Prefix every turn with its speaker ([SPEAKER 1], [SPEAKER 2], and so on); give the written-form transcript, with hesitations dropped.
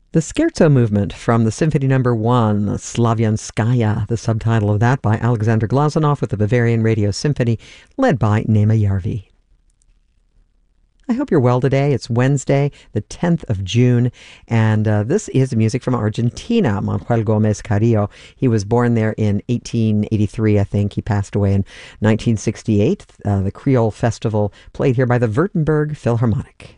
[SPEAKER 1] The Scherzo Movement from the Symphony Number 1, Slavianskaya, the subtitle of that by Alexander Glazunov with the Bavarian Radio Symphony, led by Nema Järvi. I hope you're well today. It's Wednesday, the 10th of June, and this is music from Argentina, Manuel Gomez Carrillo. He was born there in 1883, I think. He passed away in 1968. The Creole Festival played here by the Württemberg Philharmonic.